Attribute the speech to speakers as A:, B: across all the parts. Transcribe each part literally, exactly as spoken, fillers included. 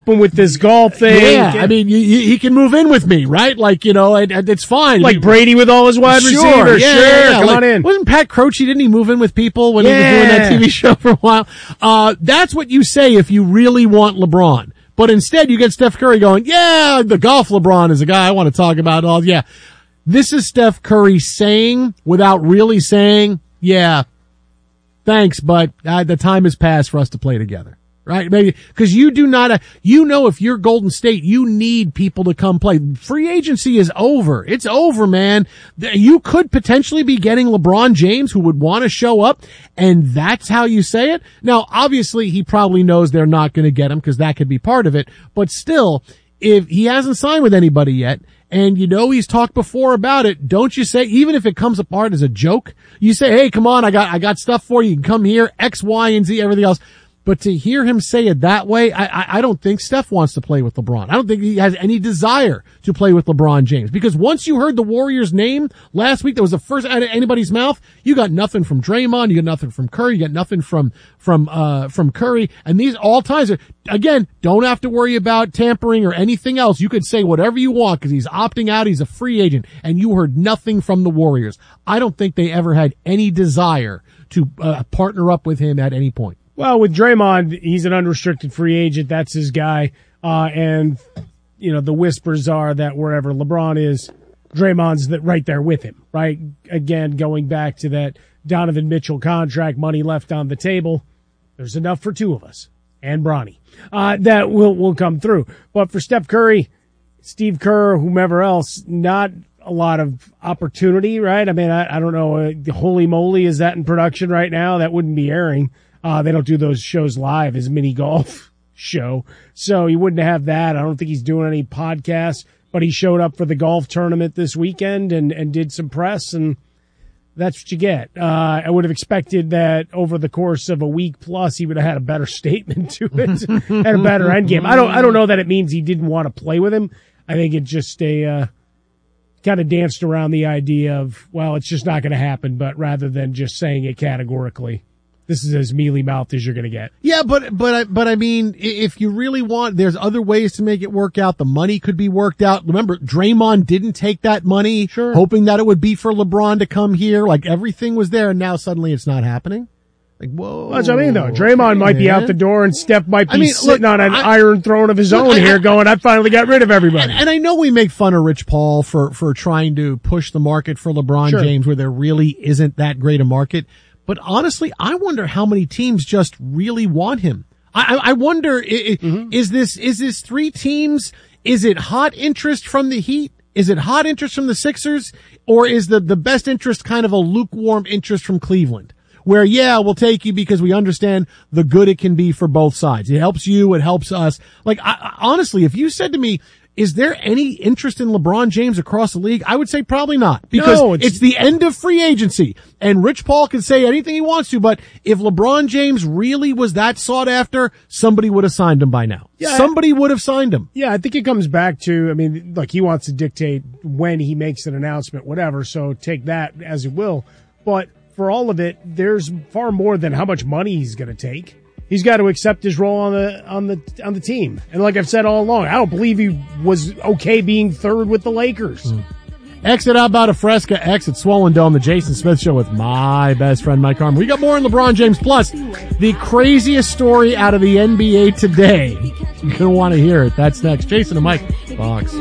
A: with this golf thing.
B: Yeah, I mean, he, he can move in with me, right? Like, you know, and, and it's fine.
A: Like Brady with all his wide
B: sure,
A: receivers.
B: Yeah,
A: sure,
B: yeah, yeah.
A: come
B: like,
A: on in.
B: Wasn't Pat Croce, didn't he move in with people when
A: yeah.
B: he was doing that T V show for a while? Uh, that's what you say if you really want LeBron. But instead, you get Steph Curry going, yeah, the golf LeBron is a guy I want to talk about. All yeah, this is Steph Curry saying without really saying, yeah, thanks, but uh, the time has passed for us to play together. Right? Maybe because you do not, uh, you know, if you're Golden State, you need people to come play. Free agency is over. It's over, man. You could potentially be getting LeBron James who would want to show up, and that's how you say it. Now, obviously, he probably knows they're not going to get him because that could be part of it. But still, if he hasn't signed with anybody yet, and you know he's talked before about it, don't you say, even if it comes apart as a joke, you say, hey, come on, I got, I got stuff for you. You can come here, X, Y, and Z, everything else. But to hear him say it that way, I, I, I don't think Steph wants to play with LeBron. I don't think he has any desire to play with LeBron James. Because once you heard the Warriors' name last week, that was the first out of anybody's mouth, you got nothing from Draymond, you got nothing from Curry, you got nothing from, from, uh, from Curry. And these all times are, again, don't have to worry about tampering or anything else. You could say whatever you want because he's opting out, he's a free agent, and you heard nothing from the Warriors. I don't think they ever had any desire to uh, partner up with him at any point.
A: Well, with Draymond, he's an unrestricted free agent. That's his guy. Uh, and, you know, the whispers are that wherever LeBron is, Draymond's that right there with him, right? Again, going back to that Donovan Mitchell contract, money left on the table. There's enough for two of us and Bronny. Uh, that will, will come through. But for Steph Curry, Steve Kerr, whomever else, not a lot of opportunity, right? I mean, I, I don't know. Uh, holy moly, is that in production right now? That wouldn't be airing. Uh, they don't do those shows live, his mini golf show. So he wouldn't have that. I don't think he's doing any podcasts, but he showed up for the golf tournament this weekend and, and did some press, and that's what you get. Uh, I would have expected that over the course of a week plus, he would have had a better statement to it and a better end game. I don't, I don't know that it means he didn't want to play with him. I think it just a, uh, kind of danced around the idea of, well, it's just not going to happen, but rather than just saying it categorically. This is as mealy-mouthed as you're going to get.
B: Yeah, but but but I mean, if you really want, there's other ways to make it work out. The money could be worked out. Remember, Draymond didn't take that money,
A: sure,
B: hoping that it would be for LeBron to come here. Like everything was there, and now suddenly it's not happening. Like, whoa.
A: That's what I mean, though. Draymond might be out the door, and Steph might be
B: I mean,
A: sitting
B: look,
A: on an
B: I,
A: iron throne of his
B: look,
A: own
B: I,
A: here,
B: I,
A: going, I finally got rid of everybody.
B: And, and I know we make fun of Rich Paul for for trying to push the market for LeBron
A: sure.
B: James, where there really isn't that great a market. But honestly, I wonder how many teams just really want him. I, I wonder, mm-hmm. is this, is this three teams? Is it hot interest from the Heat? Is it hot interest from the Sixers? Or is the, the best interest kind of a lukewarm interest from Cleveland? Where, yeah, we'll take you because we understand the good it can be for both sides. It helps you. It helps us. Like, I, honestly, if you said to me, is there any interest in LeBron James across the league? I would say probably not, because
A: no, it's,
B: it's the end of free agency, and Rich Paul can say anything he wants to, but if LeBron James really was that sought after, somebody would have signed him by now.
A: Yeah,
B: somebody would have signed him.
A: Yeah, I think it comes back to, I mean, look, he wants to dictate when he makes an announcement, whatever, so take that as it will. But for all of it, there's far more than how much money he's going to take. He's got to accept his role on the on the on the team. And like I've said all along, I don't believe he was okay being third with the Lakers.
B: Mm. Exit out about a Fresca, exit Swollen Dome, the Jason Smith Show with my best friend Mike Harmon. We got more on LeBron James, plus the craziest story out of the N B A today. You're going to want to hear it. That's next. Jason and Mike, Fox.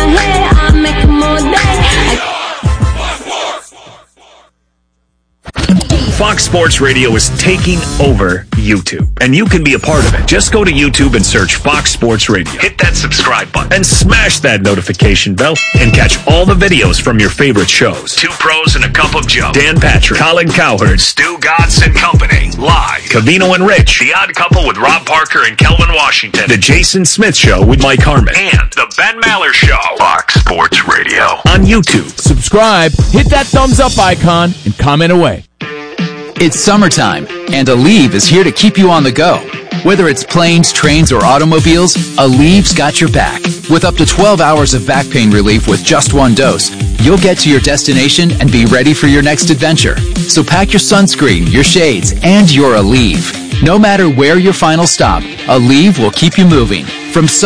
C: Fox Sports Radio is taking over YouTube, and you can be a part of it. Just go to YouTube and search Fox Sports Radio. Hit that subscribe button and smash that notification bell and catch all the videos from your favorite shows. Two Pros and a Cup of Joe, Dan Patrick, Colin Cowherd, Stu Gatz and Company, live. Cavino and Rich, The Odd Couple with Rob Parker and Kelvin Washington, The Jason Smith Show with Mike Harmon, and The Ben Maller Show. Fox Sports Radio on YouTube.
D: Subscribe, hit that thumbs up icon, and comment away.
E: It's summertime, and Aleve is here to keep you on the go. Whether it's planes, trains, or automobiles, Aleve's got your back. With up to twelve hours of back pain relief with just one dose, you'll get to your destination and be ready for your next adventure. So pack your sunscreen, your shades, and your Aleve. No matter where your final stop, Aleve will keep you moving. From